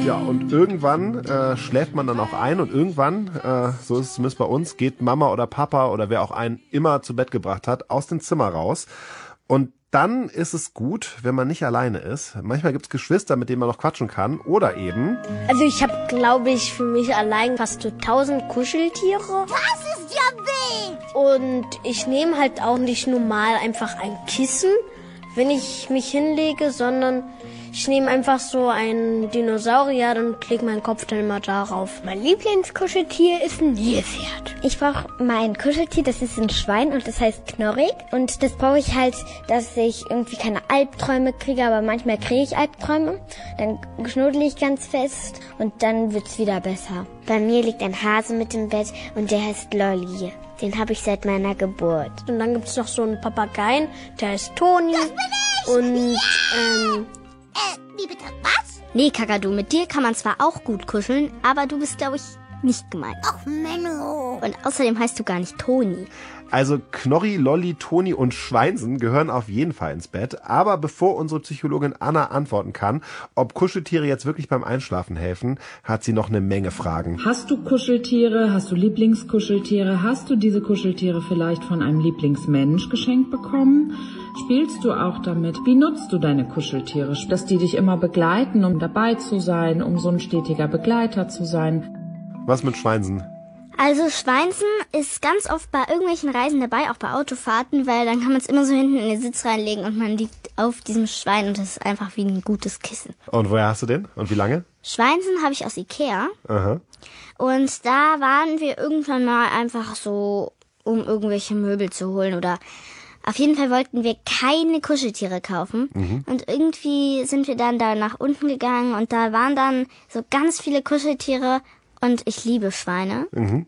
Ja, und irgendwann schläft man dann auch ein und irgendwann, so ist es zumindest bei uns, geht Mama oder Papa oder wer auch einen immer zu Bett gebracht hat, aus dem Zimmer raus. Und dann ist es gut, wenn man nicht alleine ist. Manchmal gibt's Geschwister, mit denen man noch quatschen kann. Oder eben... Also ich habe, glaube ich, für mich allein fast so 1000 Kuscheltiere. Das ist ja wild! Und ich nehme halt auch nicht normal einfach ein Kissen, wenn ich mich hinlege, sondern ich nehme einfach so einen Dinosaurier und lege meinen Kopf dann immer darauf. Mein Lieblingskuscheltier ist ein Nilpferd. Ich brauche mein Kuscheltier, das ist ein Schwein und das heißt Knorrig. Und das brauche ich halt, dass ich irgendwie keine Albträume kriege, aber manchmal kriege ich Albträume. Dann schnuddel ich ganz fest und dann wird's wieder besser. Bei mir liegt ein Hase mit im Bett und der heißt Lolli. Den habe ich seit meiner Geburt. Und dann gibt's noch so einen Papageien, der heißt Toni. Das bin ich! Und Wie bitte, was? Nee, Kakadu, mit dir kann man zwar auch gut kuscheln, aber du bist, glaube ich, nicht gemeint. Ach, Menno. Und außerdem heißt du gar nicht Toni. Also Knorri, Lolli, Toni und Schweinsen gehören auf jeden Fall ins Bett. Aber bevor unsere Psychologin Anna antworten kann, ob Kuscheltiere jetzt wirklich beim Einschlafen helfen, hat sie noch eine Menge Fragen. Hast du Kuscheltiere? Hast du Lieblingskuscheltiere? Hast du diese Kuscheltiere vielleicht von einem Lieblingsmensch geschenkt bekommen? Spielst du auch damit? Wie nutzt du deine Kuscheltiere? Dass die dich immer begleiten, um dabei zu sein, um so ein stetiger Begleiter zu sein? Was mit Schweinsen? Also Schweinsen ist ganz oft bei irgendwelchen Reisen dabei, auch bei Autofahrten, weil dann kann man es immer so hinten in den Sitz reinlegen und man liegt auf diesem Schwein und das ist einfach wie ein gutes Kissen. Und woher hast du den? Und wie lange? Schweinsen habe ich aus Ikea. Aha. Und da waren wir irgendwann mal einfach so, um irgendwelche Möbel zu holen oder auf jeden Fall wollten wir keine Kuscheltiere kaufen. Und irgendwie sind wir dann da nach unten gegangen und da waren dann so ganz viele Kuscheltiere und ich liebe Schweine.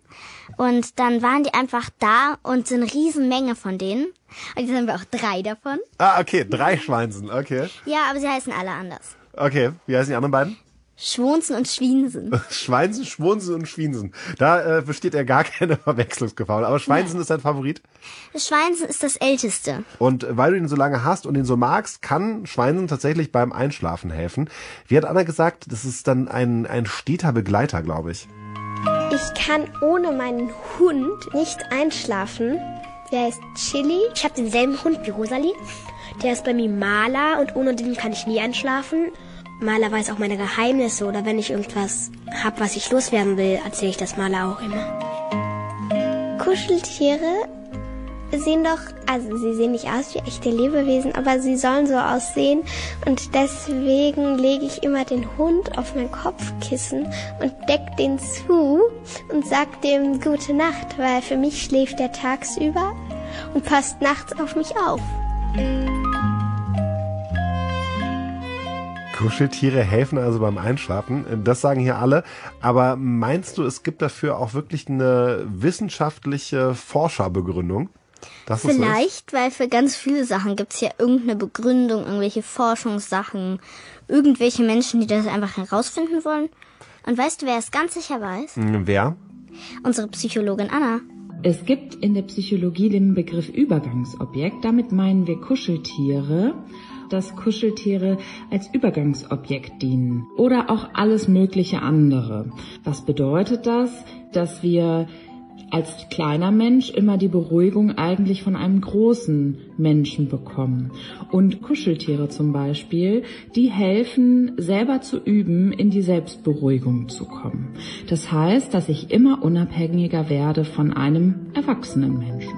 Und dann waren die einfach da und so eine riesen Menge von denen. Und jetzt haben wir auch 3 davon. Ah, okay, 3 Schweinsen, okay. Ja, aber sie heißen alle anders. Okay, wie heißen die anderen beiden? Schwunzen und Schwiensen. Schweinsen, Schwunsen und Schwiensen. Da besteht ja gar keine Verwechslungsgefahr. Aber Schweinsen ist dein Favorit? Schweinsen ist das älteste. Und weil du ihn so lange hast und ihn so magst, kann Schweinsen tatsächlich beim Einschlafen helfen. Wie hat Anna gesagt, das ist dann ein steter Begleiter, glaube ich. Ich kann ohne meinen Hund nicht einschlafen. Der heißt Chili. ich habe denselben Hund wie Rosalie. Der ist bei mir Maler und ohne den kann ich nie einschlafen. Maler weiß auch meine Geheimnisse oder wenn ich irgendwas hab, was ich loswerden will, erzähle ich das Maler auch immer. Kuscheltiere sehen doch, also sie sehen nicht aus wie echte Lebewesen, aber sie sollen so aussehen und deswegen lege ich immer den Hund auf mein Kopfkissen und deck den zu und sag dem gute Nacht, weil für mich schläft er tagsüber und passt nachts auf mich auf. Kuscheltiere helfen also beim Einschlafen. Das sagen hier alle. Aber meinst du, es gibt dafür auch wirklich eine wissenschaftliche Forscherbegründung? Das ist Vielleicht, weil für ganz viele Sachen gibt's ja irgendeine Begründung, irgendwelche Forschungssachen, irgendwelche Menschen, die das einfach herausfinden wollen. Und weißt du, wer es ganz sicher weiß? Wer? Unsere Psychologin Anna. Es gibt in der Psychologie den Begriff Übergangsobjekt. Damit meinen wir Kuscheltiere, dass Kuscheltiere als Übergangsobjekt dienen oder auch alles mögliche andere. Was bedeutet das? Dass wir als kleiner Mensch immer die Beruhigung eigentlich von einem großen Menschen bekommen. Und Kuscheltiere zum Beispiel, die helfen, selber zu üben, in die Selbstberuhigung zu kommen. Das heißt, dass ich immer unabhängiger werde von einem erwachsenen Menschen.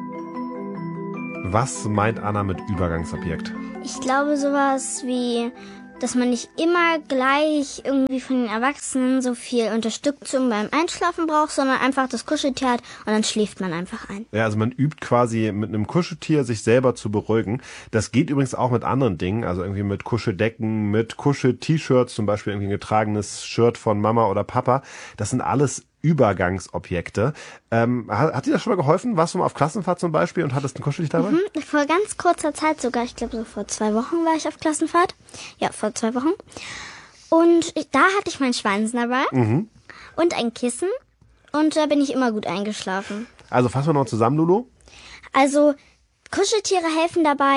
Was meint Anna mit Übergangsobjekt? Ich glaube sowas wie, dass man nicht immer gleich irgendwie von den Erwachsenen so viel Unterstützung beim Einschlafen braucht, sondern einfach das Kuscheltier hat und dann schläft man einfach ein. Ja, also man übt quasi mit einem Kuscheltier sich selber zu beruhigen. Das geht übrigens auch mit anderen Dingen, also irgendwie mit Kuscheldecken, mit Kuschel-T-Shirts, zum Beispiel irgendwie ein getragenes Shirt von Mama oder Papa. Das sind alles Übergangsobjekte. Hat dir das schon mal geholfen? Warst du mal auf Klassenfahrt zum Beispiel und hattest ein Kuscheltier dabei? Vor ganz kurzer Zeit sogar, ich glaube so vor 2 Wochen war ich auf Klassenfahrt. Ja, vor 2 Wochen. Und da hatte ich mein Schweinsen dabei und ein Kissen und da bin ich immer gut eingeschlafen. Also fassen wir noch zusammen, Lulu. Also Kuscheltiere helfen dabei,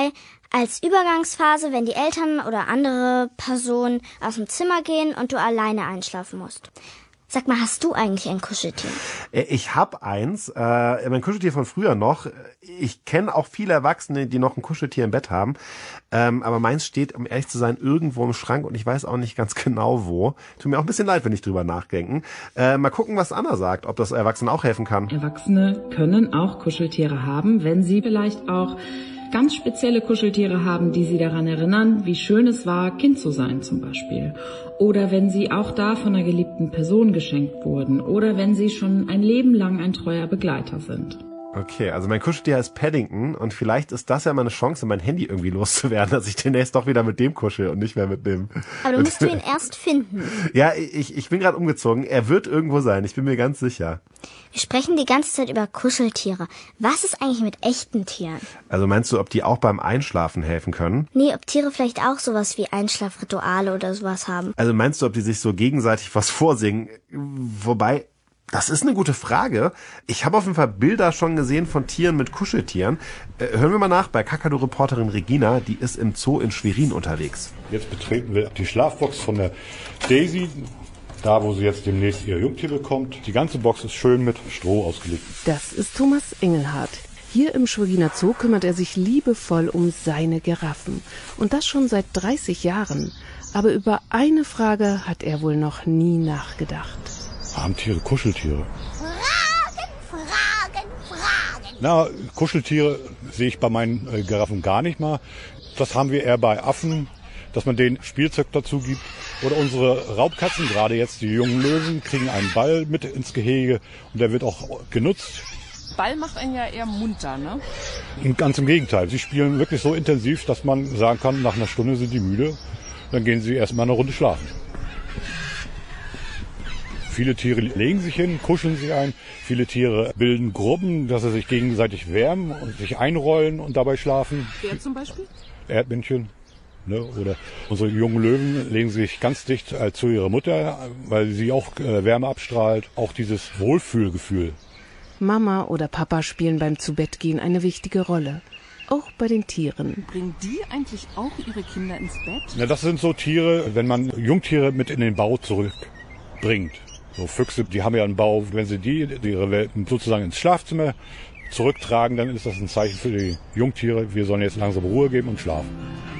Als Übergangsphase, wenn die Eltern oder andere Personen aus dem Zimmer gehen und du alleine einschlafen musst. Sag mal, hast du eigentlich ein Kuscheltier? Ich habe eins, mein Kuscheltier von früher noch. Ich kenne auch viele Erwachsene, die noch ein Kuscheltier im Bett haben. Aber meins steht, um ehrlich zu sein, irgendwo im Schrank und ich weiß auch nicht ganz genau wo. Tut mir auch ein bisschen leid, wenn ich drüber nachdenke. Mal gucken, was Anna sagt, ob das Erwachsenen auch helfen kann. Erwachsene können auch Kuscheltiere haben, wenn sie vielleicht auch ganz spezielle Kuscheltiere haben, die sie daran erinnern, wie schön es war, Kind zu sein zum Beispiel. Oder wenn sie auch da von einer geliebten Person geschenkt wurden. Oder wenn sie schon ein Leben lang ein treuer Begleiter sind. Okay, also mein Kuscheltier heißt Paddington und vielleicht ist das ja meine Chance, mein Handy irgendwie loszuwerden, dass ich demnächst doch wieder mit dem kuschel und nicht mehr mit dem. Aber du musst ihn erst finden. Ja, ich bin gerade umgezogen. Er wird irgendwo sein, ich bin mir ganz sicher. Wir sprechen die ganze Zeit über Kuscheltiere. Was ist eigentlich mit echten Tieren? Also meinst du, ob die auch beim Einschlafen helfen können? Nee, ob Tiere vielleicht auch sowas wie Einschlafrituale oder sowas haben. Also meinst du, ob die sich so gegenseitig was vorsingen? Wobei, das ist eine gute Frage. Ich habe auf jeden Fall Bilder schon gesehen von Tieren mit Kuscheltieren. Hören wir mal nach bei Kakadu-Reporterin Regina, die ist im Zoo in Schwerin unterwegs. Jetzt betreten wir die Schlafbox von der Daisy, da wo sie jetzt demnächst ihr Jungtier bekommt. Die ganze Box ist schön mit Stroh ausgelegt. Das ist Thomas Engelhardt. Hier im Schweriner Zoo kümmert er sich liebevoll um seine Giraffen. Und das schon seit 30 Jahren. Aber über eine Frage hat er wohl noch nie nachgedacht. Haben Tiere Kuscheltiere? Fragen. Na, Kuscheltiere sehe ich bei meinen Giraffen gar nicht mal. Das haben wir eher bei Affen, dass man denen Spielzeug dazu gibt. Oder unsere Raubkatzen, gerade jetzt die jungen Löwen, kriegen einen Ball mit ins Gehege und der wird auch genutzt. Ball macht einen ja eher munter, ne? Und ganz im Gegenteil, sie spielen wirklich so intensiv, dass man sagen kann, nach einer Stunde sind die müde, dann gehen sie erstmal eine Runde schlafen. Viele Tiere legen sich hin, kuscheln sich ein. Viele Tiere bilden Gruppen, dass sie sich gegenseitig wärmen und sich einrollen und dabei schlafen. Wer zum Beispiel? Erdmännchen. Ne? Oder unsere jungen Löwen legen sich ganz dicht zu ihrer Mutter, weil sie auch Wärme abstrahlt. Auch dieses Wohlfühlgefühl. Mama oder Papa spielen beim Zubettgehen eine wichtige Rolle. Auch bei den Tieren. Bringen die eigentlich auch ihre Kinder ins Bett? Na, das sind so Tiere, wenn man Jungtiere mit in den Bau zurückbringt. So Füchse, die haben ja einen Bau, wenn sie ihre Welpen sozusagen ins Schlafzimmer zurücktragen, dann ist das ein Zeichen für die Jungtiere. Wir sollen jetzt langsam Ruhe geben und schlafen.